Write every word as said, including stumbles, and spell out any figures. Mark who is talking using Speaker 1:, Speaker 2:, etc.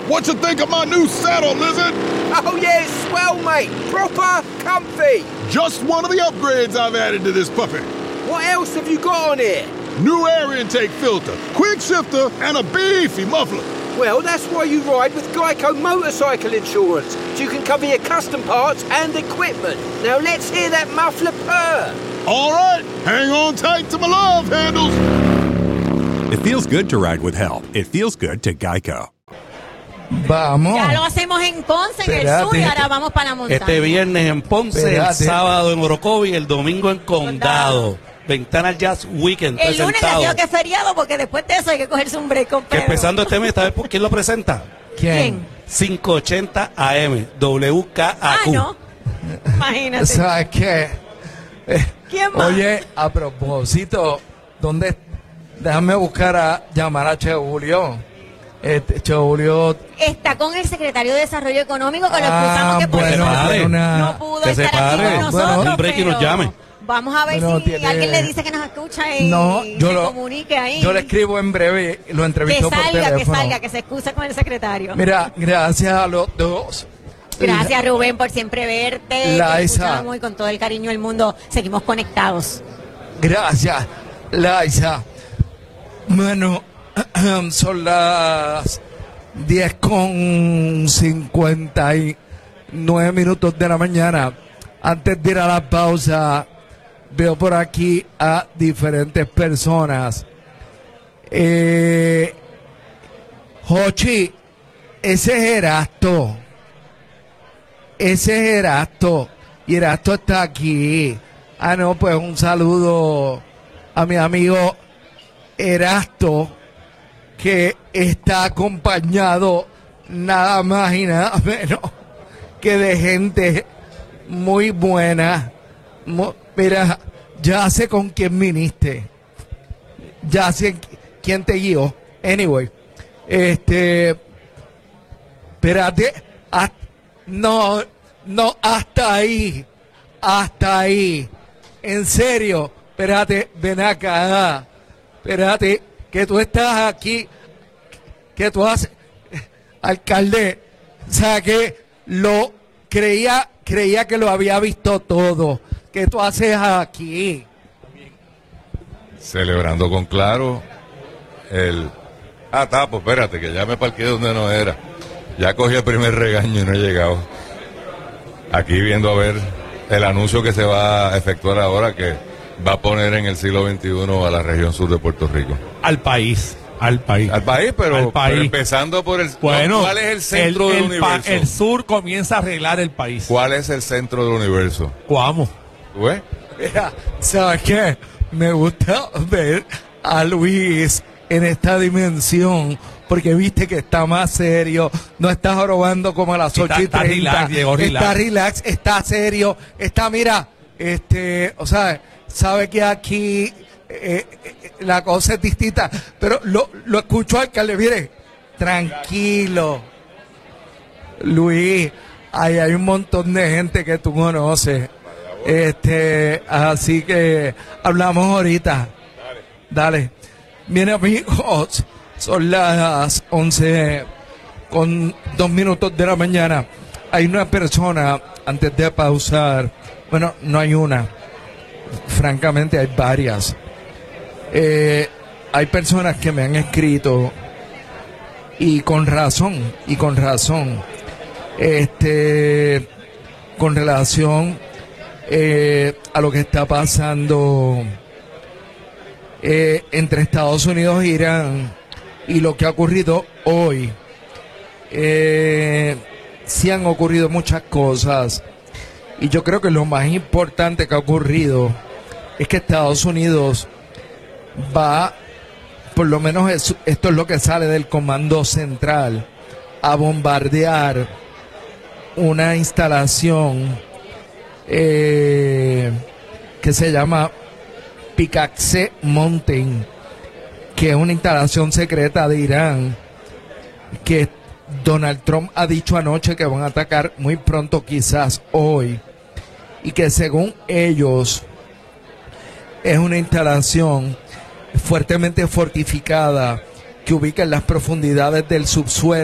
Speaker 1: What you think of my new saddle, Lizard?
Speaker 2: Oh yeah, it's swell, mate. Proper comfy.
Speaker 1: Just one of the upgrades I've added to this puppy.
Speaker 2: What else have you got on here?
Speaker 1: New air intake filter, quick shifter, and a beefy muffler.
Speaker 2: Well, that's why you ride with Geico Motorcycle Insurance, so you can cover your custom parts and equipment. Now let's hear that muffler purr.
Speaker 1: All right, hang on tight to my love handles.
Speaker 3: It feels good to ride with help. It feels good to Geico.
Speaker 4: Vamos.
Speaker 5: Ya lo hacemos en Ponce, en
Speaker 4: Espérate.
Speaker 5: el sur, y ahora vamos para la montaña.
Speaker 6: Este viernes en Ponce,
Speaker 4: Espérate.
Speaker 6: el sábado en Orocovi, el domingo en Condado. Ventana Jazz Weekend
Speaker 5: El lunes
Speaker 6: presentado.
Speaker 5: les digo que es feriado porque después de eso hay que cogerse un break con
Speaker 6: Que
Speaker 5: Pedro.
Speaker 6: empezando este mes, ¿sabes por quién lo presenta?
Speaker 4: ¿Quién?
Speaker 6: quinientos ochenta A M, W K A Q.
Speaker 5: Ah, no. Imagínate.
Speaker 4: ¿Sabes qué? Eh,
Speaker 5: ¿Quién más?
Speaker 4: Oye, a propósito, ¿dónde? Déjame buscar a llamar a Che Julio. Este, Che Julio.
Speaker 5: Está con el secretario de Desarrollo Económico, que lo
Speaker 4: Ah,
Speaker 5: excusamos que por
Speaker 4: bueno,
Speaker 5: eso
Speaker 6: pare.
Speaker 4: una-
Speaker 5: no pudo
Speaker 6: Que se
Speaker 5: estar aquí
Speaker 6: pare.
Speaker 5: con nosotros.
Speaker 4: Bueno,
Speaker 6: un break y nos
Speaker 5: pero
Speaker 6: llame.
Speaker 5: Vamos a ver
Speaker 4: Bueno,
Speaker 5: si
Speaker 4: tiene-
Speaker 5: alguien le dice que nos escucha y
Speaker 4: No, yo
Speaker 5: se
Speaker 4: lo,
Speaker 5: comunique ahí.
Speaker 4: yo le escribo en breve y lo
Speaker 5: que
Speaker 4: entrevisto por
Speaker 5: salga, que
Speaker 4: teléfono.
Speaker 5: salga, que se excuse con el secretario.
Speaker 4: Mira, gracias a los dos.
Speaker 5: Gracias, Rubén, por siempre verte.
Speaker 4: Laisa.
Speaker 5: Te escuchamos y con todo el cariño del mundo seguimos conectados.
Speaker 4: Gracias, Laisa. Bueno, son las diez con cincuenta y nueve minutos de la mañana. Antes de ir a la pausa, veo por aquí a diferentes personas. Eh, Jochi, ese es Erasto. Ese es Erasto. Y Erasto está aquí. Ah, no, pues un saludo a mi amigo Erasto, que está acompañado nada más y nada menos que de gente muy buena. Mu- Mira, ya sé con quién viniste. Ya sé quién te guió. Anyway, este, espérate, ah, no, no, hasta ahí, hasta ahí. En serio, espérate, ven acá, espérate, que tú estás aquí, que tú haces, alcalde, o sea que lo creía, creía que lo había visto todo. ¿Qué tú haces aquí?
Speaker 7: Celebrando con Claro el... Ah, tapo, espérate, que ya me parqué donde no era. Ya cogí el primer regaño y no he llegado. Aquí viendo a ver el anuncio que se va a efectuar ahora, que va a poner en el siglo veintiuno a la región sur de Puerto Rico.
Speaker 8: Al país, al país.
Speaker 7: Al país, pero,
Speaker 8: Al país.
Speaker 7: pero empezando por el...
Speaker 8: Bueno,
Speaker 7: ¿cuál es el centro
Speaker 8: el,
Speaker 7: del
Speaker 8: el pa-
Speaker 7: universo?
Speaker 8: el sur comienza a arreglar el país.
Speaker 7: ¿Cuál es el centro del universo?
Speaker 8: Cuamo.
Speaker 7: ¿Tú ves?
Speaker 4: Mira, ¿sabes qué? Me gusta ver a Luis en esta dimensión, porque viste que está más serio, no está jorobando como a las
Speaker 8: Está-
Speaker 4: ocho y
Speaker 8: está
Speaker 4: treinta.
Speaker 8: relax, Diego, relax.
Speaker 4: Está relax, está serio, está, mira, este, o sea, sabe que aquí eh, eh, la cosa es distinta, pero lo, lo escucho, alcalde, mire, tranquilo. Luis, ahí hay un montón de gente que tú conoces. Este, así que hablamos ahorita. Dale. Bien, amigos, son las once con dos minutos de la mañana. Hay una persona, antes de pausar, bueno, no hay una, francamente hay varias. Eh, hay personas que me han escrito, y con razón, y con razón, este, con relación eh, a lo que está pasando eh, entre Estados Unidos e Irán y lo que ha ocurrido hoy. Eh, sí han ocurrido muchas cosas, y yo creo que lo más importante que ha ocurrido es que Estados Unidos va, por lo menos es- esto es lo que sale del Comando Central, a bombardear una instalación eh, que se llama Picacse Mountain, que es una instalación secreta de Irán, que Donald Trump ha dicho anoche que van a atacar muy pronto, quizás hoy, y que según ellos es una instalación fuertemente fortificada que ubica en las profundidades del subsuelo